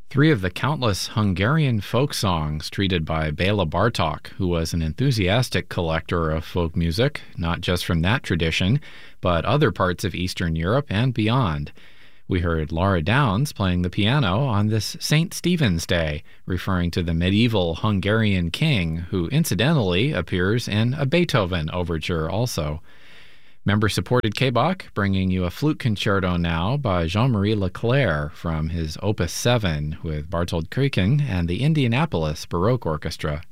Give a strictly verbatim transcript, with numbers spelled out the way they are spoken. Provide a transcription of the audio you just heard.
Three of the countless Hungarian folk songs treated by Béla Bartók, who was an enthusiastic collector of folk music, not just from that tradition, but other parts of Eastern Europe and beyond. We heard Laura Downs playing the piano on this Saint Stephen's Day, referring to the medieval Hungarian king, who incidentally appears in a Beethoven overture also. Member-supported K B O C bringing you a flute concerto now by Jean-Marie Leclerc from his Opus seven with Bartold Kuiken and the Indianapolis Baroque Orchestra.